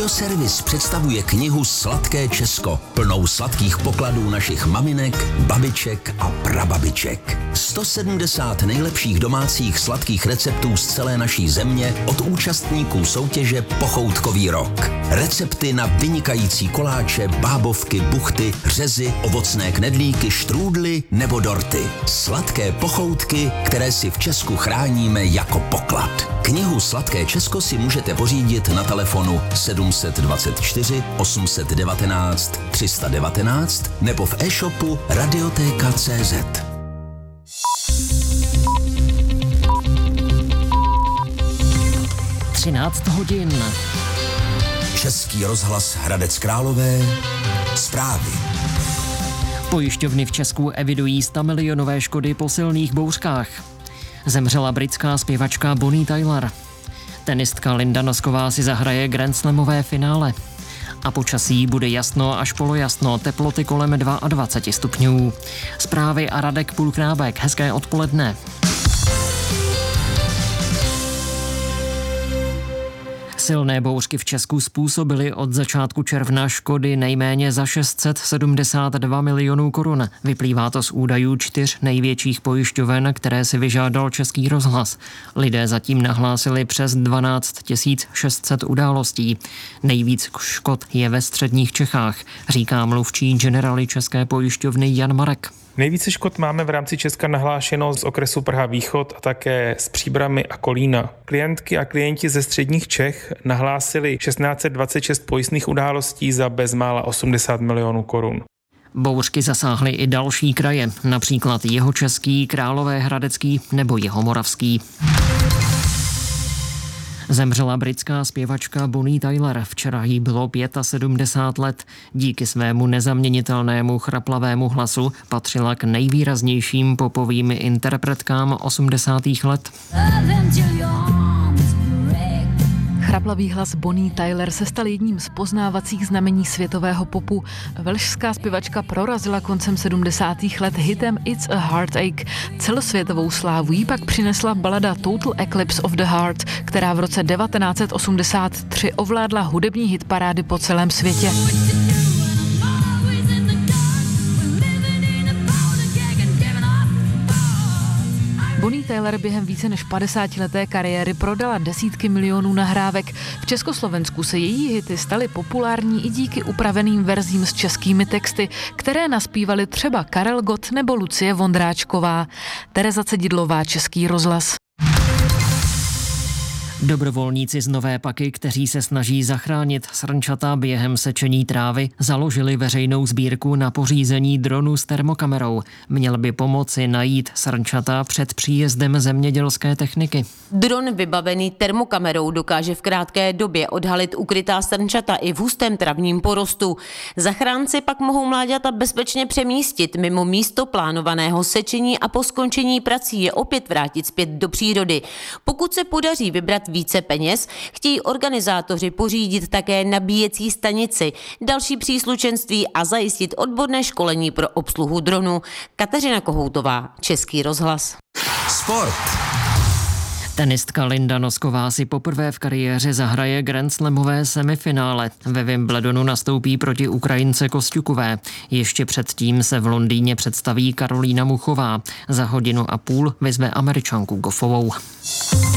Autoservis představuje knihu Sladké Česko, plnou sladkých pokladů našich maminek, babiček a prababiček. 170 nejlepších domácích sladkých receptů z celé naší země od účastníků soutěže Pochoutkový rok. Recepty na vynikající koláče, bábovky, buchty, řezy, ovocné knedlíky, štrůdly nebo dorty. Sladké pochoutky, které si v Česku chráníme jako poklad. Knihu Sladké Česko si můžete pořídit na telefonu 724 819 319 nebo v e-shopu Radioteka.cz. hodin. Český rozhlas Hradec Králové. Zprávy. Pojišťovny v Česku evidují 100milionové škody po silných bouřkách. Zemřela britská zpěvačka Bonnie Tyler. Tenistka Linda Nosková si zahraje Grand Slamové finále. A počasí bude jasno až polojasno, teploty kolem 22 stupňů. Zprávy a Radek Půlkrábek. Hezké odpoledne. Silné bouřky v Česku způsobily od začátku června škody nejméně za 672 milionů korun. Vyplývá to z údajů 4 největších pojišťoven, které si vyžádal Český rozhlas. Lidé zatím nahlásili přes 12 600 událostí. Nejvíc škod je ve středních Čechách, říká mluvčí Generali České pojišťovny Jan Marek. Nejvíce škod máme v rámci Česka nahlášeno z okresu Praha Východ a také z Příbrami a Kolína. Klientky a klienti ze středních Čech nahlásili 1626 pojistných událostí za bezmála 80 milionů korun. Bouřky zasáhly i další kraje, například Jihočeský, Královéhradecký nebo Jihomoravský. Zemřela britská zpěvačka Bonnie Tyler. Včera jí bylo 75 let. Díky svému nezaměnitelnému chraplavému hlasu patřila k nejvýraznějším popovým interpretkám 80. let. Chraplavý hlas Bonnie Tyler se stal jedním z poznávacích znamení světového popu. Velšská zpěvačka prorazila koncem 70. let hitem It's a Heartache. Celosvětovou slávu jí pak přinesla balada Total Eclipse of the Heart, která v roce 1983 ovládla hudební hitparády po celém světě. Bonnie Tyler během více než 50leté kariéry prodala desítky milionů nahrávek. V Československu se její hity staly populární i díky upraveným verzím s českými texty, které naspívali třeba Karel Gott nebo Lucie Vondráčková. Tereza Cedidlová, Český rozhlas. Dobrovolníci z Nové Paky, kteří se snaží zachránit srnčata během sečení trávy, založili veřejnou sbírku na pořízení dronu s termokamerou. Měl by pomoci najít srnčata před příjezdem zemědělské techniky. Dron vybavený termokamerou dokáže v krátké době odhalit ukrytá srnčata i v hustém travním porostu. Zachránci pak mohou mláďata bezpečně přemístit mimo místo plánovaného sečení a po skončení prací je opět vrátit zpět do přírody. Pokud se podaří vybrat více peněz, chtějí organizátoři pořídit také nabíjecí stanici, další příslušenství a zajistit odborné školení pro obsluhu dronu. Kateřina Kohoutová, Český rozhlas. Sport. Tenistka Linda Nosková si poprvé v kariéře zahraje Grand Slamové semifinále. Ve Wimbledonu nastoupí proti Ukrajince Kosťukové. Ještě předtím se v Londýně představí Karolína Muchová. Za 1,5 hodiny vyzve Američanku Goffovou.